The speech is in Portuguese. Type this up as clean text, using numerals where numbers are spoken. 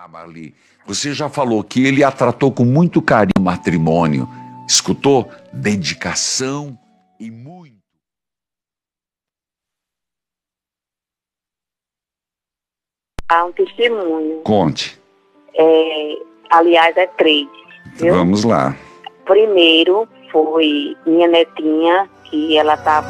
Marli, você já falou que ele a tratou com muito carinho no matrimônio. Escutou? Dedicação e muito. Há um testemunho. Conte. Aliás, é 3. Viu? Vamos lá. Primeiro foi minha netinha, que ela estava